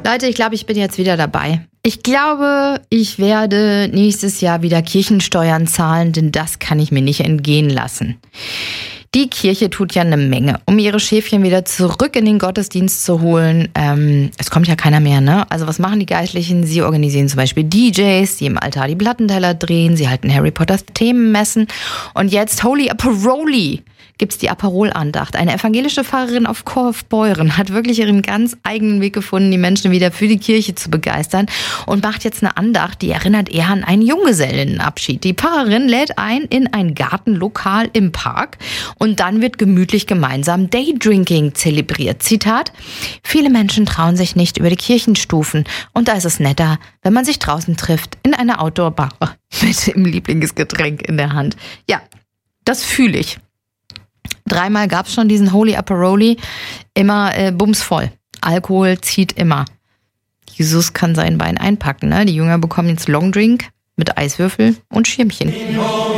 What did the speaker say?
Leute, ich glaube, ich bin jetzt wieder dabei. Ich glaube, ich werde nächstes Jahr wieder Kirchensteuern zahlen, denn das kann ich mir nicht entgehen lassen. Die Kirche tut ja eine Menge, um ihre Schäfchen wieder zurück in den Gottesdienst zu holen. Es kommt ja keiner mehr, ne? Also was machen die Geistlichen? Sie organisieren zum Beispiel DJs, die im Altar die Plattenteller drehen. Sie halten Harry Potters Themenmessen. Und jetzt Holy Aperoli gibt's die Aperolandacht. Eine evangelische Pfarrerin auf Kaufbeuren hat wirklich ihren ganz eigenen Weg gefunden, die Menschen wieder für die Kirche zu begeistern und macht jetzt eine Andacht, die erinnert eher an einen Junggesellenabschied. Die Pfarrerin lädt ein in ein Gartenlokal im Park und dann wird gemütlich gemeinsam Daydrinking zelebriert. Zitat: Viele Menschen trauen sich nicht über die Kirchenstufen und da ist es netter, wenn man sich draußen trifft in einer Outdoor-Bar mit dem Lieblingsgetränk in der Hand. Ja, das fühle ich. 3-mal gab es schon diesen Holy Aperoli, immer bumsvoll. Alkohol zieht immer. Jesus kann sein Wein einpacken, ne? Die Jünger bekommen jetzt Longdrink mit Eiswürfel und Schirmchen.